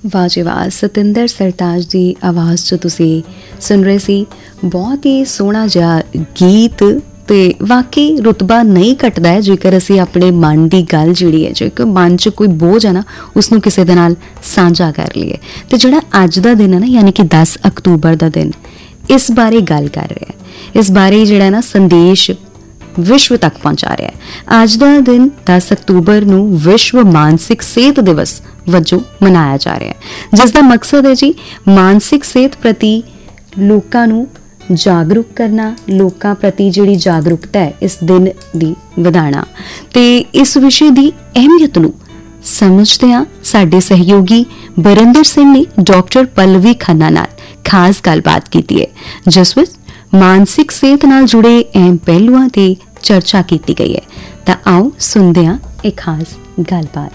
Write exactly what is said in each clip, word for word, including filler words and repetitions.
ਵਾਹ ਜੀ ਵਾਹ, ਸਤਿੰਦਰ ਸਰਤਾਜ ਦੀ ਆਵਾਜ਼ 'ਚ ਤੁਸੀਂ ਸੁਣ ਰਹੇ ਸੀ ਬਹੁਤ ਹੀ ਸੋਹਣਾ ਜਿਹਾ ਗੀਤ। ਤੇ ਵਾਕਈ ਰੁਤਬਾ ਨਹੀਂ ਘਟਦਾ ਹੈ ਜੇਕਰ ਅਸੀਂ ਆਪਣੇ ਮਨ ਦੀ ਗੱਲ ਜਿਹੜੀ ਹੈ, ਜੇਕਰ ਮਨ 'ਚ ਕੋਈ ਬੋਝ ਹੈ ਨਾ, ਉਸਨੂੰ ਕਿਸੇ ਦੇ ਨਾਲ ਸਾਂਝਾ ਕਰ ਲਈਏ। ਤੇ ਜਿਹੜਾ ਅੱਜ ਦਾ ਦਿਨ ਹੈ ਨਾ, ਯਾਨੀ ਕਿ ਦਸ ਅਕਤੂਬਰ ਦਾ ਦਿਨ, ਇਸ ਬਾਰੇ ਗੱਲ ਕਰ ਰਿਹਾ ਹੈ, ਇਸ ਬਾਰੇ ਜਿਹੜਾ ਨਾ ਸੰਦੇਸ਼ ਵਿਸ਼ਵ ਤੱਕ ਪਹੁੰਚਾ ਰਿਹਾ ਹੈ। ਅੱਜ ਦਾ ਦਿਨ ਦਸ ਅਕਤੂਬਰ ਨੂੰ ਵਿਸ਼ਵ ਮਾਨਸਿਕ ਸਿਹਤ ਦਿਵਸ ਵਜੋਂ ਮਨਾਇਆ ਜਾ ਰਿਹਾ ਹੈ, ਜਿਸ ਦਾ ਮਕਸਦ ਹੈ ਜੀ ਮਾਨਸਿਕ ਸਿਹਤ ਪ੍ਰਤੀ ਲੋਕਾਂ ਨੂੰ ਜਾਗਰੂਕ ਕਰਨਾ, ਲੋਕਾਂ ਪ੍ਰਤੀ ਜਿਹੜੀ ਜਾਗਰੂਕਤਾ ਹੈ ਇਸ ਦਿਨ ਦੀ ਵਧਾਉਣਾ। ਤੇ ਇਸ ਵਿਸ਼ੇ ਦੀ ਅਹਿਮੀਅਤ ਨੂੰ ਸਮਝਦੇ ਹਾਂ ਸਾਡੇ ਸਹਿਯੋਗੀ ਬਰਿੰਦਰ ਸਿੰਘ ਨੇ ਡਾਕਟਰ ਪੱਲਵੀ ਖੰਨਾ ਨਾਲ ਖਾਸ ਗੱਲਬਾਤ ਕੀਤੀ ਹੈ, ਜਿਸ ਵਿੱਚ ਮਾਨਸਿਕ ਸਿਹਤ ਨਾਲ ਜੁੜੇ ਅਹਿਮ ਪਹਿਲੂਆਂ ਤੇ ਚਰਚਾ ਕੀਤੀ ਗਈ ਹੈ। ਤਾਂ ਆਓ ਸੁਣਦੇ ਹਾਂ ਇਹ ਖਾਸ ਗੱਲਬਾਤ।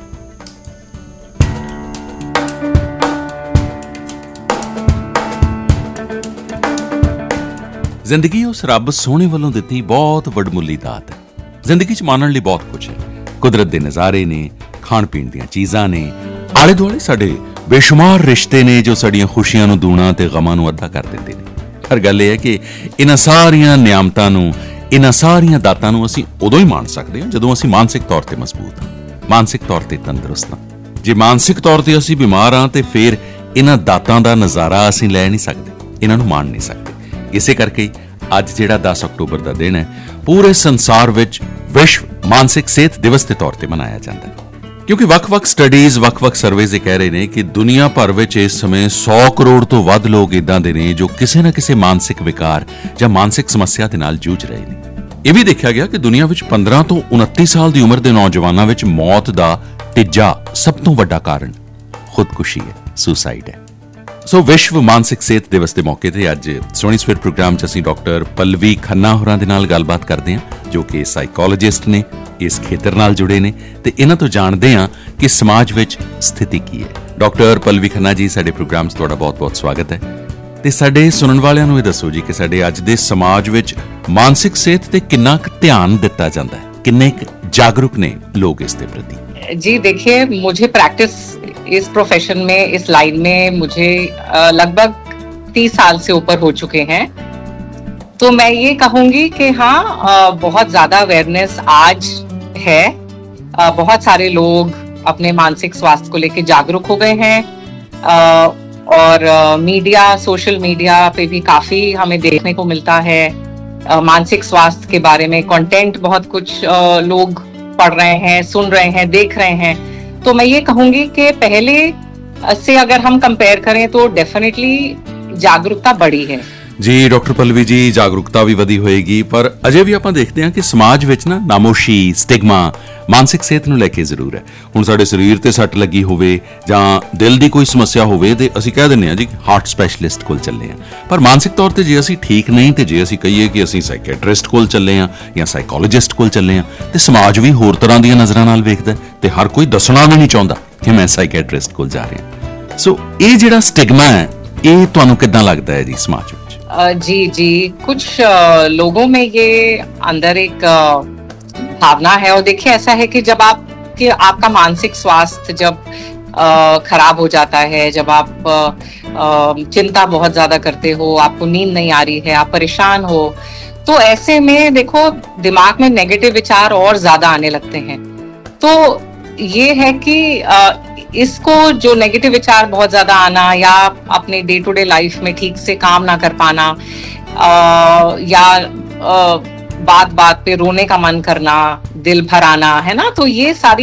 ਜ਼ਿੰਦਗੀ ਉਸ ਰੱਬ ਸੋਹਣੇ ਵੱਲੋਂ ਦਿੱਤੀ ਬਹੁਤ ਵਡਮੁੱਲੀ ਦਾਤ ਹੈ। ਜ਼ਿੰਦਗੀ 'ਚ ਮਾਣਨ ਲਈ ਬਹੁਤ ਕੁਝ ਹੈ। ਕੁਦਰਤ ਦੇ ਨਜ਼ਾਰੇ ਨੇ, ਖਾਣ ਪੀਣ ਦੀਆਂ ਚੀਜ਼ਾਂ ਨੇ, ਆਲੇ ਦੁਆਲੇ ਸਾਡੇ ਬੇਸ਼ੁਮਾਰ ਰਿਸ਼ਤੇ ਨੇ ਜੋ ਸਾਡੀਆਂ ਖੁਸ਼ੀਆਂ ਨੂੰ ਦੂਣਾ ਤੇ ਗਮਾਂ ਨੂੰ ਅੱਧਾ ਕਰ ਦਿੰਦੇ ਨੇ। ਹਰ ਗੱਲ ਇਹ ਹੈ ਕਿ ਇਹਨਾਂ ਸਾਰੀਆਂ ਨਿਆਮਤਾਂ ਨੂੰ, ਇਹਨਾਂ ਸਾਰੀਆਂ ਦਾਤਾਂ ਨੂੰ ਅਸੀਂ ਉਦੋਂ ਹੀ ਮਾਣ ਸਕਦੇ ਹਾਂ ਜਦੋਂ ਅਸੀਂ ਮਾਨਸਿਕ ਤੌਰ ਤੇ ਮਜ਼ਬੂਤ ਹਾਂ, ਮਾਨਸਿਕ ਤੌਰ ਤੇ ਤੰਦਰੁਸਤ ਹਾਂ। ਜੇ ਮਾਨਸਿਕ ਤੌਰ ਤੇ ਅਸੀਂ ਬਿਮਾਰ ਹਾਂ ਤੇ ਫਿਰ ਇਹਨਾਂ ਦਾਤਾਂ ਦਾ ਨਜ਼ਾਰਾ ਅਸੀਂ ਲੈ ਨਹੀਂ ਸਕਦੇ, ਇਹਨਾਂ ਨੂੰ ਮਾਣ ਨਹੀਂ ਸਕਦੇ। ਇਸੇ ਕਰਕੇ ਅੱਜ ਜਿਹੜਾ ਦਸ ਅਕਤੂਬਰ ਦਾ ਦਿਨ ਹੈ, ਪੂਰੇ ਸੰਸਾਰ ਵਿੱਚ ਵਿਸ਼ਵ ਮਾਨਸਿਕ ਸਿਹਤ ਦਿਵਸ ਦੇ ਤੌਰ ਤੇ ਮਨਾਇਆ ਜਾਂਦਾ ਹੈ, ਕਿਉਂਕਿ ਵੱਖ-ਵੱਖ ਸਟੱਡੀਜ਼, ਵੱਖ-ਵੱਖ ਸਰਵੇਜ਼ ਇਹ ਕਹਿ ਰਹੇ ਨੇ ਕਿ ਦੁਨੀਆ ਭਰ ਵਿੱਚ ਇਸ ਸਮੇਂ ਸੌ ਕਰੋੜ ਤੋਂ ਵੱਧ ਲੋਕ ਇਦਾਂ ਦੇ ਨੇ ਜੋ ਕਿਸੇ ਨਾ ਕਿਸੇ ਮਾਨਸਿਕ ਵਿਕਾਰ ਜਾਂ ਮਾਨਸਿਕ ਸਮੱਸਿਆ ਦੇ ਨਾਲ ਜੂਝ ਰਹੇ ਨੇ। ਇਹ ਵੀ ਦੇਖਿਆ ਗਿਆ ਕਿ ਦੁਨੀਆ ਵਿੱਚ ਪੰਦਰਾਂ ਤੋਂ ਉਨੱਤੀ ਸਾਲ ਦੀ ਉਮਰ ਦੇ ਨੌਜਵਾਨਾਂ ਵਿੱਚ ਮੌਤ ਦਾ ਤੀਜਾ ਸਭ ਤੋਂ ਵੱਡਾ ਕਾਰਨ ਖੁਦਕੁਸ਼ੀ ਹੈ, ਸੁਸਾਈਡ ਹੈ। ਸੋ ਵਿਸ਼ਵ ਮਾਨਸਿਕ ਸਿਹਤ ਦਿਵਸ ਦੇ ਮੌਕੇ ਤੇ ਅੱਜ ਸੋਹਣੀ ਸਵੇਰ ਪ੍ਰੋਗਰਾਮ 'ਚ ਅਸੀਂ ਡਾਕਟਰ ਪੱਲਵੀ ਖੰਨਾ ਹੋਰਾਂ ਦੇ ਨਾਲ ਗੱਲਬਾਤ ਕਰਦੇ ਹਾਂ, ਜੋ ਕਿ ਸਾਈਕੋਲੋਜਿਸਟ ਨੇ, ਇਸ ਖੇਤਰ ਨਾਲ ਜੁੜੇ ਨੇ, ਤੇ ਇਹਨਾਂ ਤੋਂ ਜਾਣਦੇ ਹਾਂ ਕਿ ਸਮਾਜ ਵਿੱਚ ਸਥਿਤੀ ਕੀ ਹੈ। ਡਾਕਟਰ ਪੱਲਵੀ ਖੰਨਾ ਜੀ, ਸਾਡੇ ਪ੍ਰੋਗਰਾਮ 'ਚ ਤੁਹਾਡਾ ਬਹੁਤ-ਬਹੁਤ ਸਵਾਗਤ ਹੈ। ਤੇ ਸਾਡੇ ਸੁਣਨ ਵਾਲਿਆਂ ਨੂੰ ਇਹ ਦੱਸੋ ਜੀ ਕਿ ਸਾਡੇ ਅੱਜ ਦੇ ਸਮਾਜ ਵਿੱਚ ਮਾਨਸਿਕ ਸਿਹਤ ਤੇ ਕਿੰਨਾ ਕੁ ਧਿਆਨ ਦਿੱਤਾ ਜਾਂਦਾ ਹੈ, ਕਿੰਨੇ ਕੁ ਜਾਗਰੂਕ ਨੇ ਲੋਕ ਇਸ ਦੇ ਪ੍ਰਤੀ? जी देखिए, मुझे प्रैक्टिस इस प्रोफेशन में, इस लाइन में मुझे लगभग तीस साल से ऊपर हो चुके हैं। तो मैं ये कहूंगी कि हाँ, बहुत ज्यादा अवेयरनेस आज है। बहुत सारे लोग अपने मानसिक स्वास्थ्य को लेकर जागरूक हो गए हैं और मीडिया, सोशल मीडिया पे भी काफी हमें देखने को मिलता है मानसिक स्वास्थ्य के बारे में कंटेंट। बहुत कुछ लोग पढ़ रहे हैं, सुन रहे हैं, देख रहे हैं। तो मैं ये कहूंगी कि पहले से अगर हम कंपेयर करें तो डेफिनेटली जागरूकता बढ़ी है। ਜੀ ਡਾਕਟਰ ਪੱਲਵੀ ਜੀ, ਜਾਗਰੂਕਤਾ ਵੀ ਵਧੀ ਹੋਏਗੀ, ਪਰ ਅਜੇ ਵੀ ਆਪਾਂ ਦੇਖਦੇ ਹਾਂ ਕਿ ਸਮਾਜ ਵਿੱਚ ਨਾ ਨਾਮੋਸ਼ੀ, ਸਟਿਗਮਾ ਮਾਨਸਿਕ ਸਿਹਤ ਨੂੰ ਲੈ ਕੇ ਜ਼ਰੂਰ ਹੈ। ਹੁਣ ਸਾਡੇ ਸਰੀਰ ਤੇ ਸੱਟ ਲੱਗੀ ਹੋਵੇ ਜਾਂ ਦਿਲ ਦੀ ਕੋਈ ਸਮੱਸਿਆ ਹੋਵੇ ਤੇ ਅਸੀਂ ਕਹਿ ਦਿੰਦੇ ਹਾਂ ਜੀ ਹਾਰਟ ਸਪੈਸ਼ਲਿਸਟ ਕੋਲ ਚੱਲੇ ਹਾਂ, ਪਰ ਮਾਨਸਿਕ ਤੌਰ ਤੇ ਜੇ ਅਸੀਂ ਠੀਕ ਨਹੀਂ ਤੇ ਜੇ ਅਸੀਂ ਕਹੀਏ ਕਿ ਅਸੀਂ ਸਾਈਕੈਟਰਿਸਟ ਕੋਲ ਚੱਲੇ ਹਾਂ ਜਾਂ ਸਾਈਕੋਲੋਜਿਸਟ ਕੋਲ ਚੱਲੇ ਹਾਂ, ਤੇ ਸਮਾਜ ਵੀ ਹੋਰ ਤਰ੍ਹਾਂ ਦੀਆਂ ਨਜ਼ਰਾਂ ਨਾਲ ਵੇਖਦਾ ਤੇ ਹਰ ਕੋਈ ਦੱਸਣਾ ਵੀ ਨਹੀਂ ਚਾਹੁੰਦਾ ਕਿ ਮੈਂ ਸਾਈਕੈਟਰਿਸਟ ਕੋਲ ਜਾ ਰਿਹਾ। ਸੋ ਇਹ ਜਿਹੜਾ ਸਟਿਗਮਾ ਹੈ, ਇਹ ਤੁਹਾਨੂੰ ਕਿੱਦਾਂ ਲੱਗਦਾ ਹੈ ਜੀ ਸਮਾਜ ਵਿੱਚ? जी जी कुछ लोगों में ये अंदर एक भावना है। और देखिए, ऐसा है कि जब आप कि आपका मानसिक स्वास्थ्य जब खराब हो जाता है, जब आप चिंता बहुत ज्यादा करते हो, आपको नींद नहीं आ रही है, आप परेशान हो, तो ऐसे में देखो दिमाग में नेगेटिव विचार और ज्यादा आने लगते हैं। तो ये है कि इसको जो नेगेटिव विचार बहुत ज्यादा आना या अपने डे टू डे लाइफ में ठीक से काम ना कर पाना, आ, या आ, बात बात पे रोने का मन करना, दिल भर आना, है ना, तो ये सारी